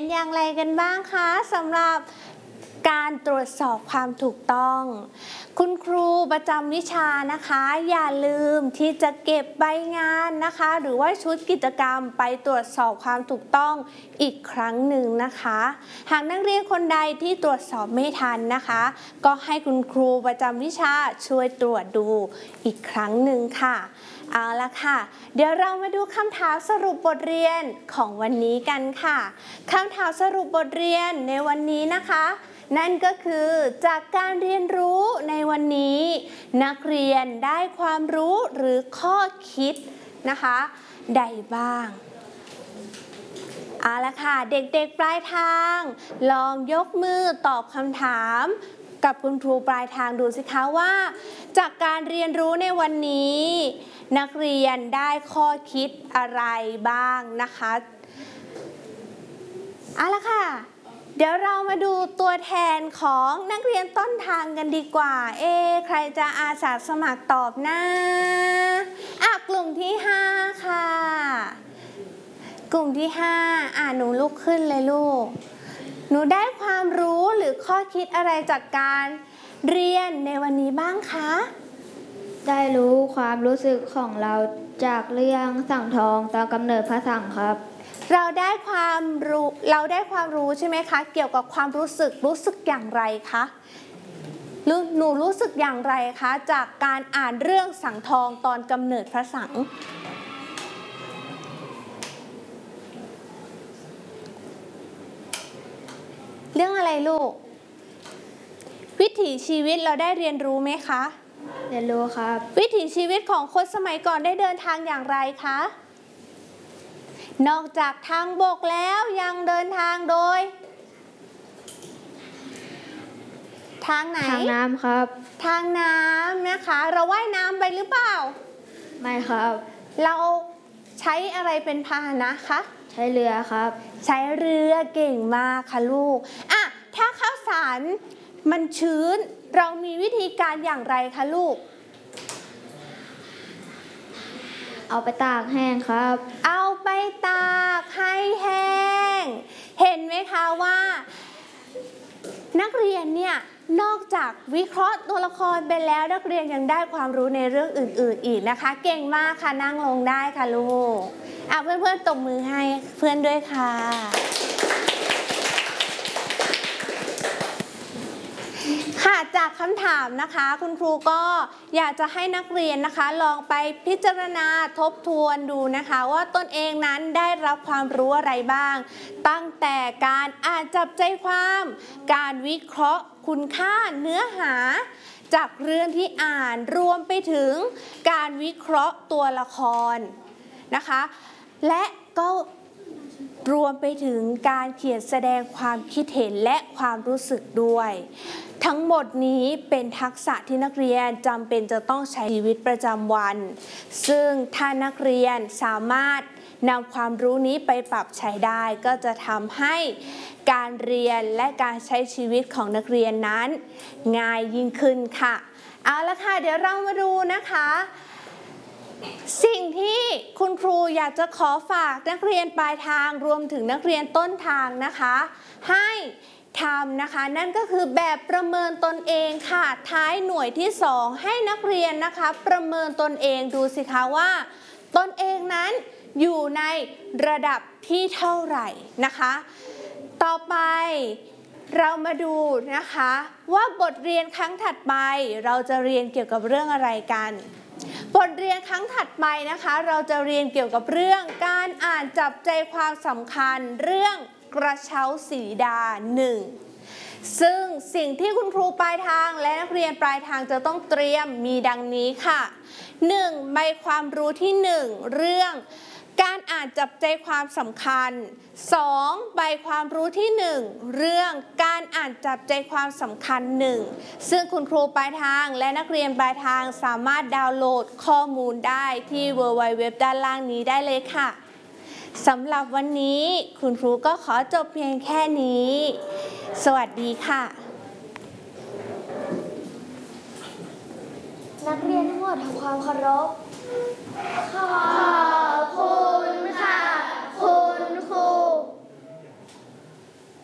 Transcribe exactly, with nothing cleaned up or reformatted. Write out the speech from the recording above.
อย่างไรกันบ้างคะสำหรับการตรวจสอบความถูกต้องคุณครูประจำวิชานะคะอย่าลืมที่จะเก็บใบงานนะคะหรือว่าชุดกิจกรรมไปตรวจสอบความถูกต้องอีกครั้งหนึ่งนะคะหากนักเรียนคนใดที่ตรวจสอบไม่ทันนะคะก็ให้คุณครูประจำวิชาช่วยตรวจดูอีกครั้งหนึ่งค่ะเอาละค่ะเดี๋ยวเรามาดูคำถามสรุปบทเรียนของวันนี้กันค่ะคำถามสรุปบทเรียนในวันนี้นะคะนั่นก็คือจากการเรียนรู้ในวันนี้นักเรียนได้ความรู้หรือข้อคิดนะคะใดบ้างเอาละค่ะเด็กๆปลายทางลองยกมือตอบคำถามกับคุณครูปลายทางดูสิคะว่าจากการเรียนรู้ในวันนี้นักเรียนได้ข้อคิดอะไรบ้างนะคะเอาละค่ะเดี๋ยวเรามาดูตัวแทนของนักเรียนต้นทางกันดีกว่าเอ๊ะใครจะอาสาสมัครตอบนะอ่ะกลุ่มที่ห้าค่ะกลุ่มที่ห้าอ่ะหนูลุกขึ้นเลยลูกหนูได้ความรู้หรือข้อคิดอะไรจากการเรียนในวันนี้บ้างคะได้รู้ความรู้สึกของเราจากเรื่องสังทองตอนกำเนิดพระสังฆ์ครับเราได้ความรู้เราได้ความรู้ใช่ไหมคะเกี่ยวกับความรู้สึกรู้สึกอย่างไรคะหนูรู้สึกอย่างไรคะจากการอ่านเรื่องสังทองตอนกำเนิดพระสังฆ์เรื่องอะไรลูกวิถีชีวิตเราได้เรียนรู้ไหมคะเรียนรู้ครับวิถีชีวิตของคนสมัยก่อนได้เดินทางอย่างไรคะนอกจากทางบกแล้วยังเดินทางโดยทางไหนทางน้ำครับทางน้ำนะคะเราว่ายน้ำไปหรือเปล่าไม่ครับเราใช้อะไรเป็นพาหนะคะใช้เรือครับใช้เรือเก่งมากค่ะลูกอ่ะถ้าข้าวสารมันชื้นเรามีวิธีการอย่างไรคะลูกเอาไปตากแห้งครับเอาไปตากให้แห้งเห็นไหมคะว่านักเรียนเนี่ยนอกจากวิเคราะห์ตัวละครไปแล้วนักเรียนยังได้ความรู้ในเรื่องอื่นๆอีกนะคะเก่งมากค่ะนั่งลงได้ค่ะลูกอ่ะเพื่อนๆตบมือให้เพื่อนด้วยค่ะค่ะจากคำถามนะคะคุณครูก็อยากจะให้นักเรียนนะคะลองไปพิจารณาทบทวนดูนะคะว่าตนเองนั้นได้รับความรู้อะไรบ้างตั้งแต่การอ่านจับใจความการวิเคราะห์คุณค่าเนื้อหาจากเรื่องที่อ่านรวมไปถึงการวิเคราะห์ตัวละครนะคะและก็รวมไปถึงการเขียนแสดงความคิดเห็นและความรู้สึกด้วยทั้งหมดนี้เป็นทักษะที่นักเรียนจำเป็นจะต้องใช้ชีวิตประจำวันซึ่งถ้านักเรียนสามารถนำความรู้นี้ไปปรับใช้ได้ก็จะทำให้การเรียนและการใช้ชีวิตของนักเรียนนั้นง่ายยิ่งขึ้นค่ะเอาละค่ะเดี๋ยวเรามาดูนะคะสิ่งที่คุณครูอยากจะขอฝากนักเรียนปลายทางรวมถึงนักเรียนต้นทางนะคะให้ทำนะคะนั่นก็คือแบบประเมินตนเองค่ะท้ายหน่วยที่สองให้นักเรียนนะคะประเมินตนเองดูสิคะว่าตนเองนั้นอยู่ในระดับที่เท่าไหร่นะคะต่อไปเรามาดูนะคะว่าบทเรียนครั้งถัดไปเราจะเรียนเกี่ยวกับเรื่องอะไรกันบทเรียนครั้งถัดไปนะคะเราจะเรียนเกี่ยวกับเรื่องการอ่านจับใจความสำคัญเรื่องกระเช้าสีดาหนึ่งซึ่งสิ่งที่คุณครูปลายทางและนักเรียนปลายทางจะต้องเตรียมมีดังนี้ค่ะ หนึ่ง ใบความรู้ที่หนึ่งเรื่องการอ่านจับใจความสำคัญ สอง ใบความรู้ที่หนึ่งเรื่องการอ่านจับใจความสำคัญหนึ่งซึ่งคุณครูปลายทางและนักเรียนปลายทางสามารถดาวน์โหลดข้อมูลได้ที่ ดับเบิลยู ดับเบิลยู ดับเบิลยู ด้านล่างนี้ได้เลยค่ะสำหรับวันนี้คุณครูก็ขอจบเพียงแค่นี้สวัสดีค่ะนักเรียนทั้งหมดทำความเคารพค่ะ